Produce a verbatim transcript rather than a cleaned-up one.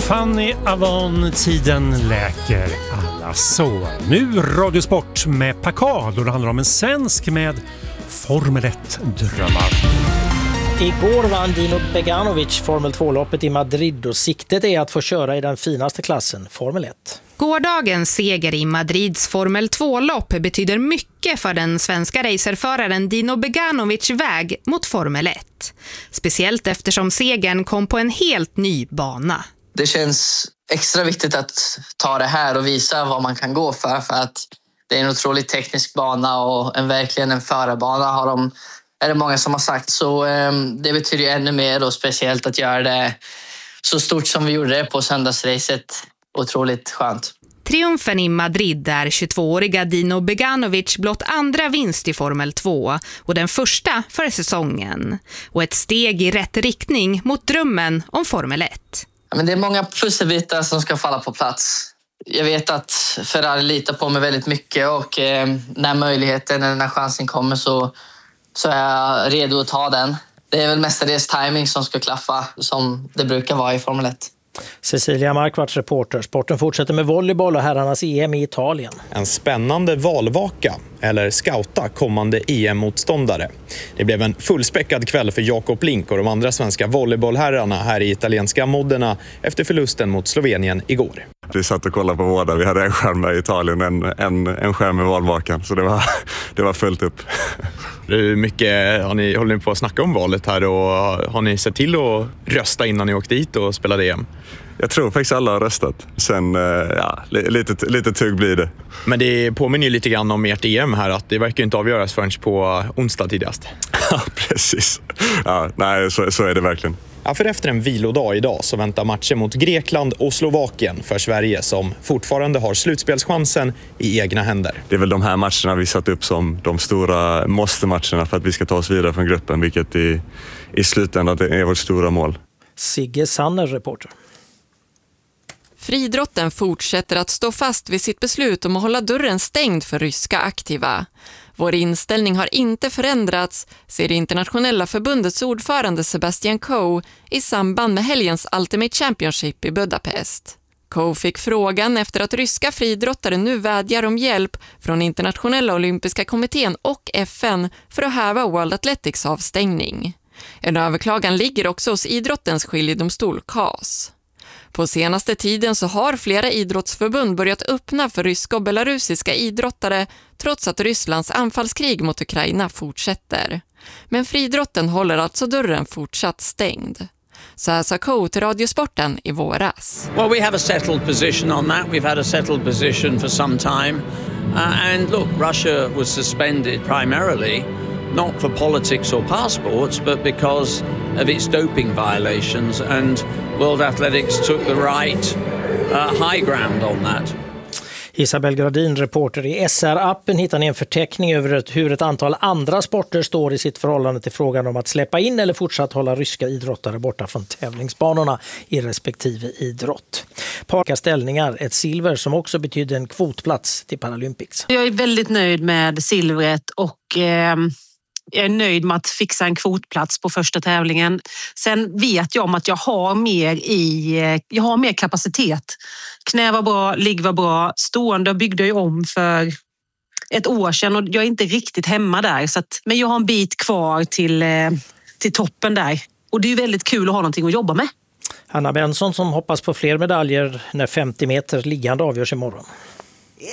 Fanny Avon, tiden läker alla sår. Nu Radiosport med Packard och det handlar om en svensk med Formel ett-drömmar. Igår vann Dino Beganovic Formel två-loppet i Madrid och siktet är att få köra i den finaste klassen, Formel ett. Gårdagens seger i Madrids Formel två-lopp betyder mycket för den svenska racerföraren Dino Beganovic väg mot Formel ett. Speciellt eftersom segern kom på en helt ny bana. Det känns extra viktigt att ta det här och visa vad man kan gå för. För att det är en otroligt teknisk bana och en, verkligen en förarbana har de, är det många som har sagt. Så eh, det betyder ju ännu mer och speciellt att göra det så stort som vi gjorde det på söndagsracet. Otroligt skönt. Triumfen i Madrid är tjugotvååriga Dino Beganovic blott andra vinst i Formel två och den första för säsongen. Och ett steg i rätt riktning mot drömmen om Formel ett. Ja, men det är många pusselbitar som ska falla på plats. Jag vet att Ferrari litar på mig väldigt mycket och eh, när möjligheten eller när chansen kommer så, så är jag redo att ta den. Det är väl mestadels timing som ska klaffa som det brukar vara i Formel ett. Cecilia Markvarts reporter. Sporten fortsätter med volleyboll och herrarnas E M i Italien. En spännande valvaka, eller scouta kommande E M-motståndare. Det blev en fullspäckad kväll för Jakob Link och de andra svenska volleybollherrarna här i italienska Modena efter förlusten mot Slovenien igår. Vi satt och kollade på båda. Vi hade en skärm i Italien, en, en, en skärm med valvakan. Så det var, det var fullt upp. Hur mycket har ni, håller ni på att snacka om valet här och har ni sett till att rösta innan ni åkte dit och spelade E M? Jag tror faktiskt alla har röstat. Sen, ja, lite, lite tugg blir det. Men det påminner ju lite grann om ert E M här att det verkar inte avgöras förrän på onsdag tidigast. Ja, precis. Ja, nej, så, så är det verkligen. Ja, för efter en vilodag idag så väntar matcher mot Grekland och Slovakien för Sverige som fortfarande har slutspelschansen i egna händer. Det är väl de här matcherna vi satt upp som de stora måste-matcherna för att vi ska ta oss vidare från gruppen, vilket i, i slutändan är vårt stora mål. Sigge Sanner, reporter. Friidrotten fortsätter att stå fast vid sitt beslut om att hålla dörren stängd för ryska aktiva. Vår inställning har inte förändrats, säger det internationella förbundets ordförande Sebastian Coe i samband med helgens Ultimate Championship i Budapest. Coe fick frågan efter att ryska friidrottare nu vädjar om hjälp från internationella olympiska kommittén och F N för att häva World Athletics avstängning. En överklagan ligger också hos idrottens skiljedomstol C A S. På senaste tiden så har flera idrottsförbund börjat öppna för ryska och belarusiska idrottare trots att Rysslands anfallskrig mot Ukraina fortsätter. Men friidrotten håller alltså dörren fortsatt stängd. Så här sa Coe till Radiosporten i våras. Well, we have a settled position on that. We've had a settled position for some time. Uh, and look, Russia was suspended primarily not for politics or passports, but because of its doping violations, and World Athletics took the right uh, high ground on that. Isabel Gradin, reporter. I S R-appen hittar ni en förteckning över ett, hur ett antal andra sporter står i sitt förhållande till frågan om att släppa in eller fortsatt hålla ryska idrottare borta från tävlingsbanorna i respektive idrott. Parka ställningar, ett silver som också betyder en kvotplats till Paralympics. Jag är väldigt nöjd med silvret och eh... jag är nöjd med att fixa en kvotplats på första tävlingen. Sen vet jag om att jag har mer i, jag har mer kapacitet. Knä var bra, ligg var bra. Stående byggde jag om för ett år sedan och jag är inte riktigt hemma där. Så att, men jag har en bit kvar till, till toppen där. Och det är ju väldigt kul att ha någonting att jobba med. Hanna Benson som hoppas på fler medaljer när femtio meter liggande avgörs imorgon.